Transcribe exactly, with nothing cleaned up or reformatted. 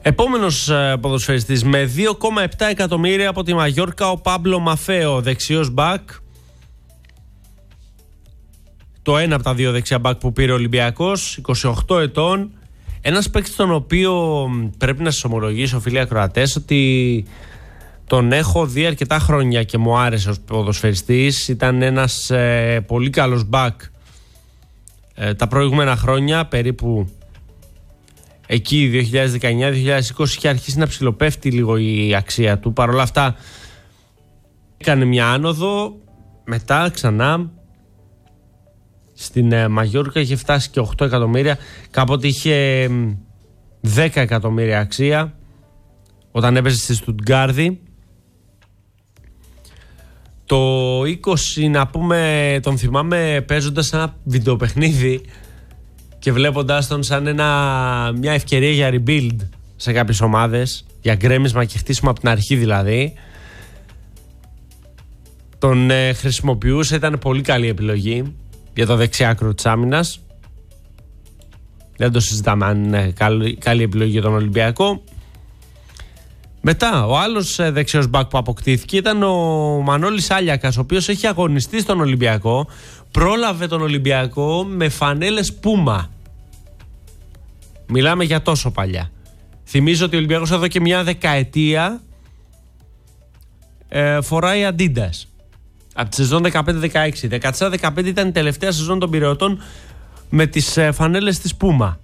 Επόμενος ποδοσφαιριστής με δύο κόμμα επτά εκατομμύρια από τη Μαγιόρκα, ο Πάμπλο Μαφέο, δεξιός μπακ. Το ένα από τα δύο δεξιά μπακ που πήρε ο Ολυμπιακός, είκοσι οκτώ ετών. Ένας παίκτης τον οποίο πρέπει να σας ομολογήσω, φίλοι ακροατές, ότι τον έχω δει αρκετά χρόνια και μου άρεσε ως ποδοσφαιριστής. Ήταν ένας ε, πολύ καλός μπακ ε, τα προηγούμενα χρόνια, περίπου εκεί δύο χιλιάδες δεκαεννιά δύο χιλιάδες είκοσι είχε αρχίσει να ψιλοπέφτει λίγο η αξία του. Παρ' όλα αυτά έκανε μια άνοδο, μετά ξανά στην ε, Μαγιόρκα είχε φτάσει και οκτώ εκατομμύρια, κάποτε είχε δέκα εκατομμύρια αξία όταν έπαιζε στη Στουτγκάρδη. Το είκοσι, να πούμε, τον θυμάμαι παίζοντας ένα βιντεοπαιχνίδι και βλέποντας τον σαν ένα, μια ευκαιρία για rebuild σε κάποιες ομάδες, για γκρέμισμα και χτίσιμο από την αρχή δηλαδή. Τον ε, χρησιμοποιούσε, ήταν πολύ καλή επιλογή για το δεξιάκρο της άμυνας. Δεν το συζητάμε αν είναι καλή, καλή επιλογή για τον Ολυμπιακό. Μετά, ο άλλος ε, δεξιός μπακ που αποκτήθηκε ήταν ο Μανώλης Άλιακας, ο οποίος έχει αγωνιστεί στον Ολυμπιακό. Πρόλαβε τον Ολυμπιακό με φανέλες Πούμα. Μιλάμε για τόσο παλιά. Θυμίζω ότι ο Ολυμπιακός εδώ και μια δεκαετία ε, φοράει Adidas. Από τη σεζόν δεκαπέντε δεκαέξι. δεκατέσσερα δεκαπέντε ήταν η τελευταία σεζόν των Πειραιωτών με τις ε, φανέλες της Πούμα.